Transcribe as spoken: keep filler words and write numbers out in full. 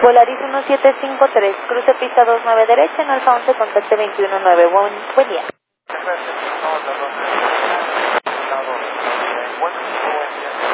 Volaris uno siete cinco tres, cruce pista dos nueve derecha, en Alfa once, contacte veintiuno nueve. Buen, buen día.